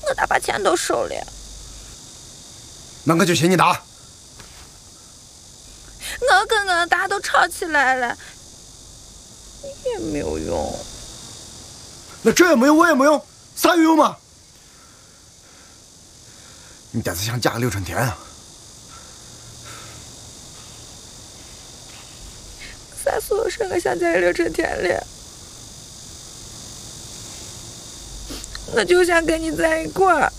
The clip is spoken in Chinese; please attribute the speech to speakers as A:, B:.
A: 我咋把钱都收了？
B: 那我就信你大。
A: 我跟我大都吵起来了，也没有用。
B: 那这也没用，我也没用，啥有用嘛？你这是想嫁给刘春天啊？
A: 啥时候说我想嫁给刘春天了？我就想跟你在一块儿。